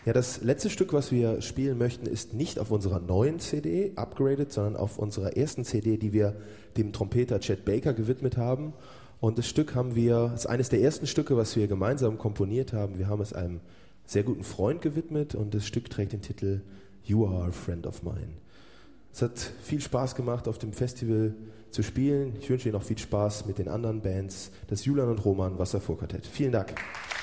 Ja, das letzte Stück, was wir spielen möchten, ist nicht auf unserer neuen CD, Upgraded, sondern auf unserer ersten CD, die wir dem Trompeter Chet Baker gewidmet haben. Und das Stück ist eines der ersten Stücke, was wir gemeinsam komponiert haben. Wir haben es einem sehr guten Freund gewidmet und das Stück trägt den Titel You Are a Friend of Mine. Es hat viel Spaß gemacht, auf dem Festival zu spielen. Ich wünsche Ihnen noch viel Spaß mit den anderen Bands, das Julian und Roman Wasserfuhrkartett. Vielen Dank.